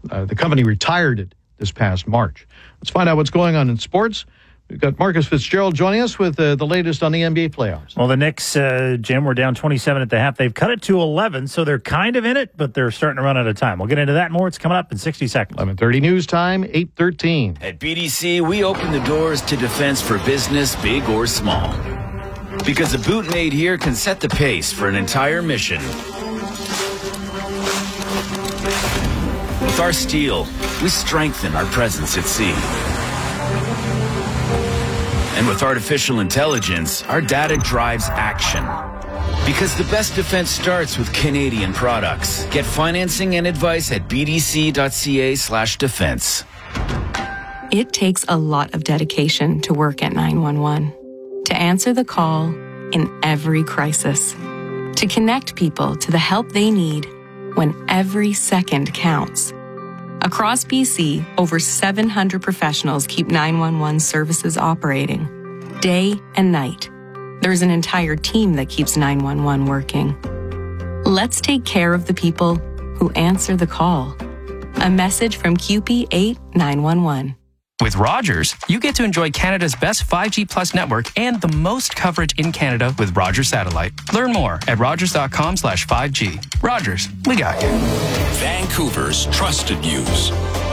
The company retired it this past March. Let's find out what's going on in sports. We've got Marcus Fitzgerald joining us with the latest on the NBA playoffs. Well, the Knicks, Jim, were down 27 at the half. They've cut it to 11, so they're kind of in it, but they're starting to run out of time. We'll get into that more. It's coming up in 60 seconds. 11:30 news time, 8:13. At BDC, we open the doors to defense for business, big or small. Because a boot made here can set the pace for an entire mission. With our steel, we strengthen our presence at sea. And with artificial intelligence, our data drives action. Because the best defense starts with Canadian products. Get financing and advice at bdc.ca/defense. It takes a lot of dedication to work at 911. To answer the call in every crisis. To connect people to the help they need when every second counts. Across BC, over 700 professionals keep 911 services operating, day and night. There's an entire team that keeps 911 working. Let's take care of the people who answer the call. A message from QP 8911. With Rogers, you get to enjoy Canada's best 5G Plus network and the most coverage in Canada with Rogers Satellite. Learn more at rogers.com/5G. Rogers, we got you. Vancouver's trusted news.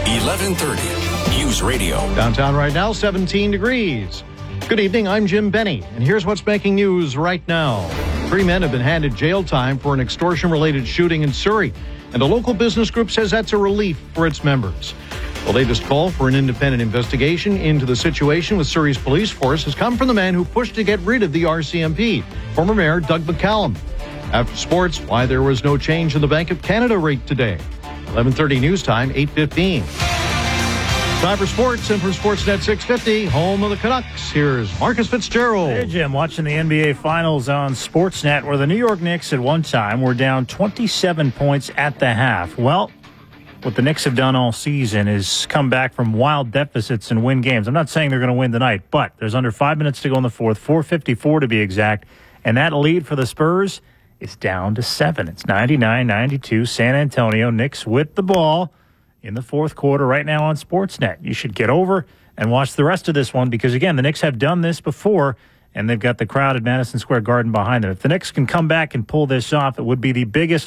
1130 News Radio. Downtown right now, 17 degrees. Good evening, I'm Jim Benny, and here's what's making news right now. 3 men have been handed jail time for an extortion-related shooting in Surrey, and a local business group says that's a relief for its members. The latest call for an independent investigation into the situation with Surrey's police force has come from the man who pushed to get rid of the RCMP, former Mayor Doug McCallum. After sports, why there was no change in the Bank of Canada rate today. 11:30 news time, 8:15. Time for sports, and from Sportsnet 650, home of the Canucks, here's Marcus Fitzgerald. Hey, Jim, watching the NBA Finals on Sportsnet, where the New York Knicks at one time were down 27 points at the half. Well, what the Knicks have done all season is come back from wild deficits and win games. I'm not saying they're going to win tonight, but there's under 5 minutes to go in the fourth, 4:54 to be exact, and that lead for the Spurs is down to 7. It's 99-92, San Antonio. Knicks with the ball in the fourth quarter right now on Sportsnet. You should get over and watch the rest of this one because, again, the Knicks have done this before, and they've got the crowd at Madison Square Garden behind them. If the Knicks can come back and pull this off, it would be the biggest,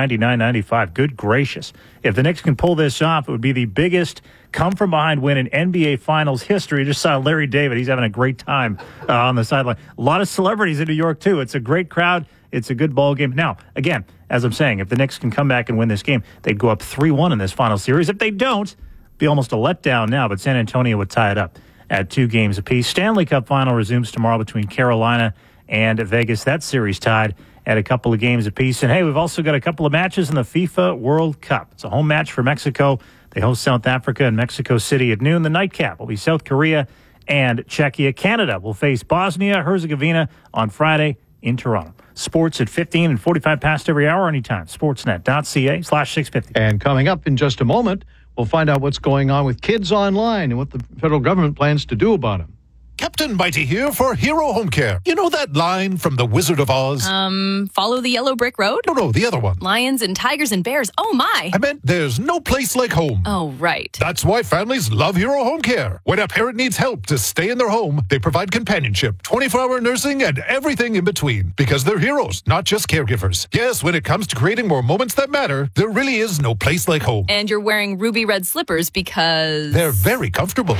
99-95, good gracious. If the Knicks can pull this off, it would be the biggest come-from-behind win in NBA Finals history. Just saw Larry David. He's having a great time on the sideline. A lot of celebrities in New York, too. It's a great crowd. It's a good ball game. Now, again, as I'm saying, if the Knicks can come back and win this game, they'd go up 3-1 in this final series. If they don't, it'd be almost a letdown now, but San Antonio would tie it up at 2 games apiece. Stanley Cup final resumes tomorrow between Carolina and Vegas. That series tied at a couple of games apiece. And, hey, we've also got a couple of matches in the FIFA World Cup. It's a home match for Mexico. They host South Africa in Mexico City at noon. The nightcap will be South Korea and Czechia. Canada will face Bosnia-Herzegovina on Friday in Toronto. Sports at 15 and 45 past every hour anytime. Sportsnet.ca/650. And coming up in just a moment, we'll find out what's going on with kids online and what the federal government plans to do about them. Captain Mighty here for Hero Home Care. You know that line from The Wizard of Oz? Follow the yellow brick road? No, the other one. Lions and tigers and bears. Oh, my. I meant there's no place like home. Oh, right. That's why families love Hero Home Care. When a parent needs help to stay in their home, they provide companionship, 24-hour nursing, and everything in between. Because they're heroes, not just caregivers. Yes, when it comes to creating more moments that matter, there really is no place like home. And you're wearing ruby red slippers because... they're very comfortable.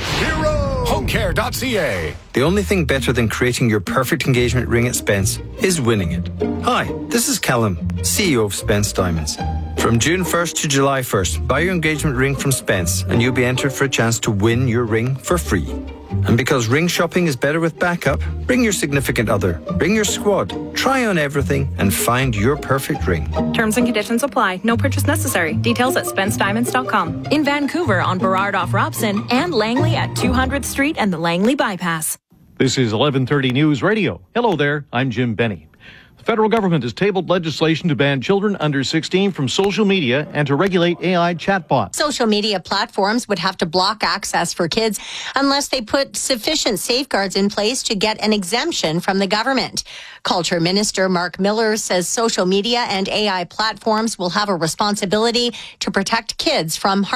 HeroHomeCare.ca. The only thing better than creating your perfect engagement ring at Spence is winning it. Hi, this is Callum, CEO of Spence Diamonds. From June 1st to July 1st, buy your engagement ring from Spence and you'll be entered for a chance to win your ring for free. And because ring shopping is better with backup, bring your significant other, bring your squad, try on everything and find your perfect ring. Terms and conditions apply. No purchase necessary. Details at SpenceDiamonds.com. In Vancouver on Burrard off Robson and Langley at 200th Street and the Langley Bypass. This is 11:30 News Radio. Hello there, I'm Jim Benny. The federal government has tabled legislation to ban children under 16 from social media and to regulate AI chatbots. Social media platforms would have to block access for kids unless they put sufficient safeguards in place to get an exemption from the government. Culture Minister Mark Miller says social media and AI platforms will have a responsibility to protect kids from